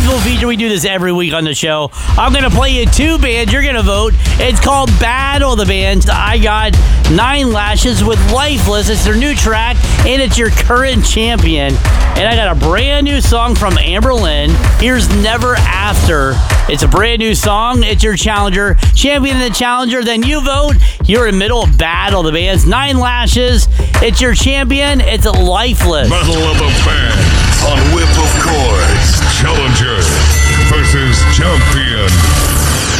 musical feature. We do this every week on the show. I'm going to play you two bands. You're going to vote. It's called Battle of the Bands. I got Nine Lashes with Lifeless. It's their new track, and it's your current champion. And I got a brand new song from Amber Lynn. Here's Never After. It's a brand new song. It's your challenger. Champion and the challenger. Then you vote. You're in the middle of Battle of the Bands. Nine Lashes. It's your champion. It's Lifeless. Battle of the Bands on Whip of Chords. Challenger versus champion.